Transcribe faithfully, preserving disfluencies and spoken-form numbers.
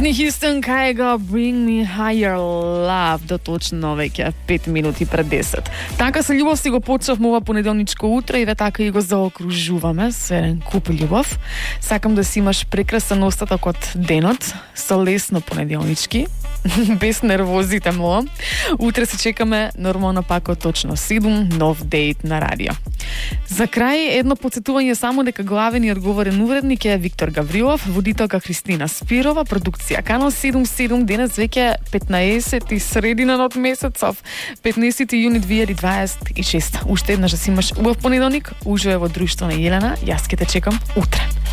Whitney Houston, Kygo, Bring Me Higher Love, do točno već pet minuti pred deset. Така се љубов си го почнав ова понеделничко утро и ве така и го заокружуваме со еден куп љубов. Сакам да си имаш прекрасен остаток од денот, со лесно понеделнички, без нервозите мло. Утре се чекаме нормално пак од точно седум, нов дейт на радио. За крај, едно подсетување само дека главен и одговорен уредник е Виктор Гаврилов, водителка Христина Спирова, продукција Канал седум седум, денес веќе петнаесети средина од месецов, петнаесети јуни две илјади дваесет и шеста. Уште еднаш да си имаш убав понеделник, уживај во друштво на Јелена, јас ќе те чекам утре.